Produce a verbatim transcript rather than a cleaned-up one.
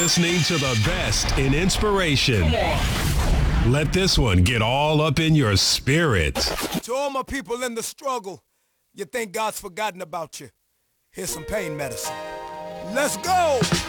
listening to the best in inspiration. Let this one get all up in your spirit. To all my people in the struggle, you think God's forgotten about you. Here's some pain medicine. Let's go!